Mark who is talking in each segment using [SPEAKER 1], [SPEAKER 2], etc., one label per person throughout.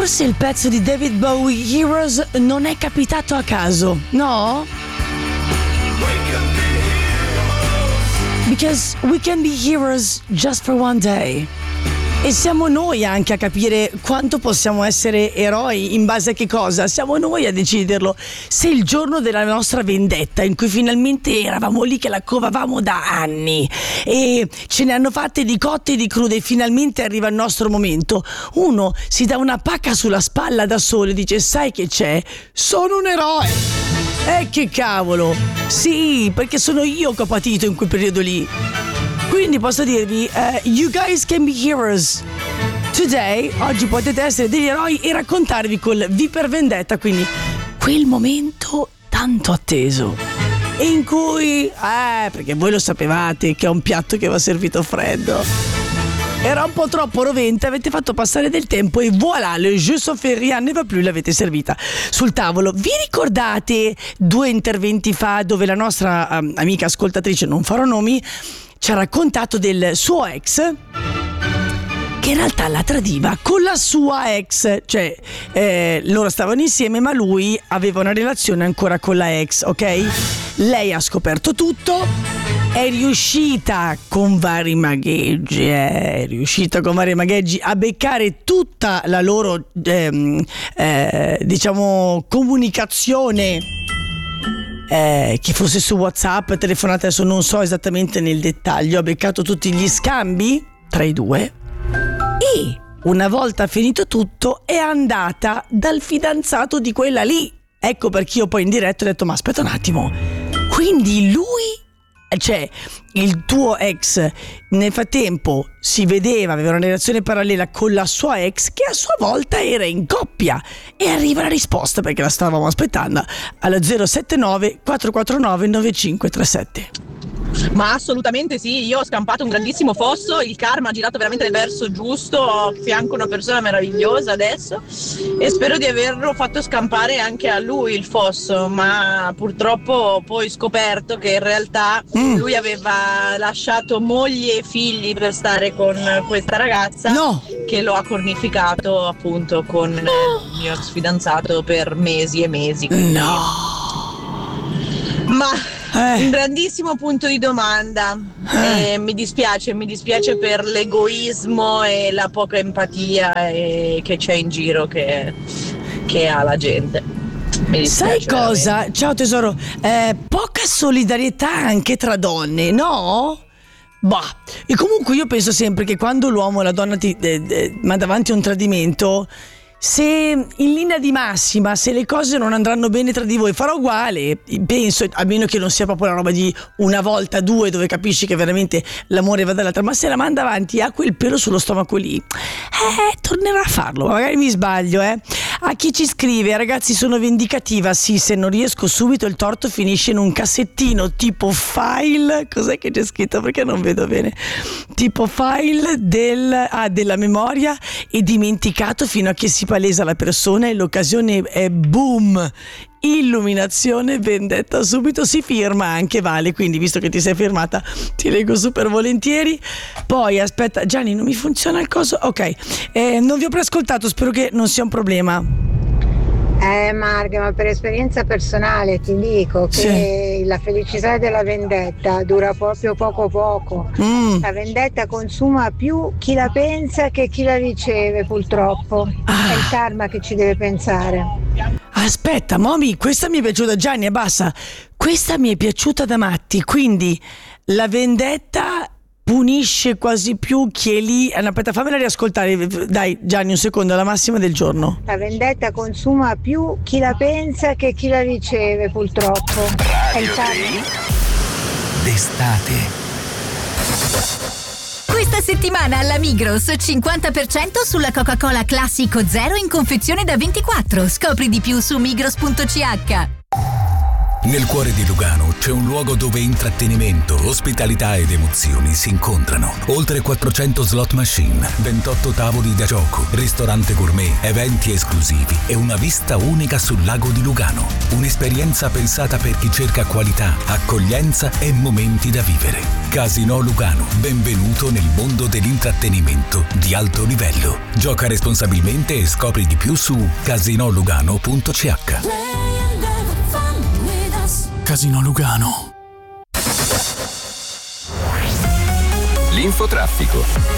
[SPEAKER 1] Forse il pezzo di David Bowie, Heroes, non è capitato a caso, no? Because we can be heroes just for one day. E siamo noi anche a capire quanto possiamo essere eroi in base a che cosa. Siamo noi a deciderlo. Se il giorno della nostra vendetta, in cui finalmente eravamo lì che la covavamo da anni e ce ne hanno fatte di cotte e di crude e finalmente arriva il nostro momento, uno si dà una pacca sulla spalla da solo e dice: sai che c'è? Sono un eroe! Che cavolo! Sì, perché sono io che ho patito in quel periodo lì. Quindi posso dirvi, you guys can be heroes today. Oggi potete essere degli eroi e raccontarvi col V per Vendetta, quindi quel momento tanto atteso e in cui, perché voi lo sapevate che è un piatto che va servito freddo, era un po' troppo rovente, avete fatto passare del tempo e voilà, le jeu sont faits, rien ne va plus, l'avete servita sul tavolo. Vi ricordate 2 interventi fa dove la nostra amica ascoltatrice, non farò nomi, ci ha raccontato del suo ex che in realtà la tradiva con la sua ex, cioè loro stavano insieme ma lui aveva una relazione ancora con la ex, ok? Lei ha scoperto tutto, è riuscita con vari magheggi a beccare tutta la loro diciamo comunicazione, che fosse su WhatsApp, telefonate, adesso non so esattamente nel dettaglio, ha beccato tutti gli scambi tra i due e una volta finito tutto è andata dal fidanzato di quella lì. Ecco perché io poi in diretta ho detto: ma aspetta un attimo, quindi lui, cioè il tuo ex nel frattempo si vedeva, aveva una relazione parallela con la sua ex che a sua volta era in coppia. E arriva la risposta, perché la stavamo aspettando, alla 079 449 9537.
[SPEAKER 2] Ma assolutamente sì, io ho scampato un grandissimo fosso, il karma ha girato veramente nel verso giusto, ho a fianco una persona meravigliosa adesso e spero di averlo fatto scampare anche a lui il fosso, ma purtroppo ho poi scoperto che in realtà lui aveva lasciato moglie e figli per stare con questa ragazza che lo ha cornificato appunto con il mio ex fidanzato per mesi e mesi. Ma un grandissimo punto di domanda. Mi dispiace per l'egoismo e la poca empatia che c'è in giro che ha la gente.
[SPEAKER 1] Sai cosa? Veramente. Ciao tesoro, poca solidarietà anche tra donne, no? Bah, e comunque io penso sempre che quando l'uomo o la donna ti manda avanti un tradimento, se in linea di massima, se le cose non andranno bene tra di voi, farà uguale, penso, a meno che non sia proprio una roba di una volta, due, dove capisci che veramente l'amore va dall'altra, ma se la manda avanti ha quel pelo sullo stomaco lì, tornerà a farlo, magari mi sbaglio, A chi ci scrive: ragazzi, sono vendicativa, sì, se non riesco subito il torto finisce in un cassettino tipo file, cos'è che c'è scritto perché non vedo bene, tipo file della memoria e dimenticato fino a che si palesa la persona e l'occasione è boom, illuminazione, vendetta subito, si firma anche, vale, quindi visto che ti sei firmata ti leggo super volentieri. Poi aspetta Gianni, non mi funziona il coso, ok, non vi ho preascoltato, spero che non sia un problema.
[SPEAKER 3] Marga, ma per esperienza personale ti dico che la felicità della vendetta dura proprio poco. La vendetta consuma più chi la pensa che chi la riceve, purtroppo. È il karma che ci deve pensare.
[SPEAKER 1] Aspetta, Momi, questa mi è piaciuta, Gianni, abbassa. Questa mi è piaciuta da matti, quindi la vendetta punisce quasi più chi è lì. Aspetta, fammela riascoltare, dai Gianni, un secondo, la massima del giorno.
[SPEAKER 3] La vendetta consuma più chi la pensa che chi la riceve, purtroppo. È il karma.
[SPEAKER 4] D'estate.
[SPEAKER 5] Questa settimana alla Migros 50% sulla Coca-Cola Classico Zero in confezione da 24. Scopri di più su migros.ch.
[SPEAKER 4] Nel cuore di Lugano c'è un luogo dove intrattenimento, ospitalità ed emozioni si incontrano. Oltre 400 slot machine, 28 tavoli da gioco, ristorante gourmet, eventi esclusivi e una vista unica sul lago di Lugano. Un'esperienza pensata per chi cerca qualità, accoglienza e momenti da vivere. Casino Lugano, benvenuto nel mondo dell'intrattenimento di alto livello. Gioca responsabilmente e scopri di più su casinolugano.ch.
[SPEAKER 6] Casino Lugano.
[SPEAKER 7] L'infotraffico.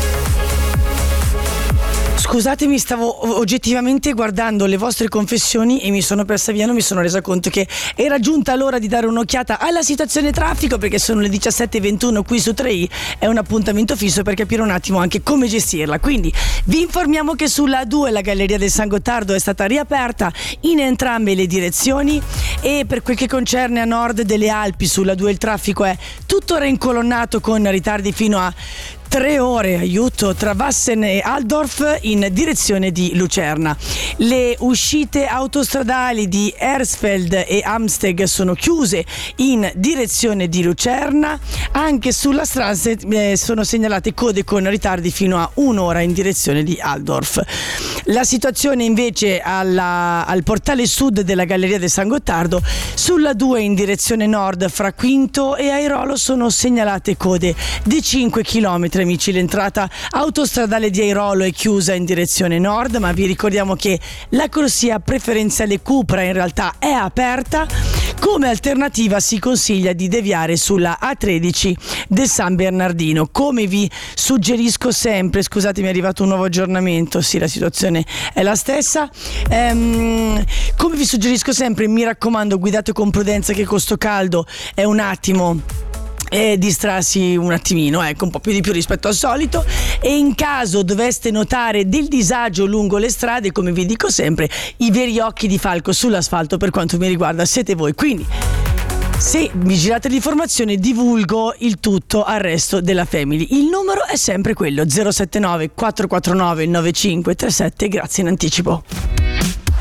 [SPEAKER 1] Scusatemi, stavo oggettivamente guardando le vostre confessioni e mi sono persa via, non mi sono resa conto che era giunta l'ora di dare un'occhiata alla situazione traffico, perché sono le 17:21 qui su 3i, è un appuntamento fisso per capire un attimo anche come gestirla. Quindi vi informiamo che sulla A2 la Galleria del San Gottardo è stata riaperta in entrambe le direzioni, e per quel che concerne a nord delle Alpi sulla A2 il traffico è tuttora incolonnato con ritardi fino a 3 ore, aiuto, tra Wassen e Altdorf in direzione di Lucerna. Le uscite autostradali di Hersfeld e Amsteg sono chiuse in direzione di Lucerna. Anche sulla Strandsted sono segnalate code con ritardi fino a 1 ora in direzione di Altdorf. La situazione invece al portale sud della Galleria del San Gottardo, sulla 2 in direzione nord fra Quinto e Airolo sono segnalate code di 5 km. Amici, l'entrata autostradale di Airolo è chiusa in direzione nord, ma vi ricordiamo che la corsia preferenziale Cupra in realtà è aperta. Come alternativa si consiglia di deviare sulla A13 del San Bernardino. Come vi suggerisco sempre, scusatemi, è arrivato un nuovo aggiornamento, sì, la situazione è la stessa. Come vi suggerisco sempre, mi raccomando, guidate con prudenza, che con sto caldo è un attimo distrarsi un attimino, ecco, un po' più di più rispetto al solito. E in caso doveste notare del disagio lungo le strade, come vi dico sempre, i veri occhi di falco sull'asfalto per quanto mi riguarda siete voi. Quindi se mi girate l'informazione divulgo il tutto al resto della family. Il numero è sempre quello 079 449 9537. Grazie in anticipo.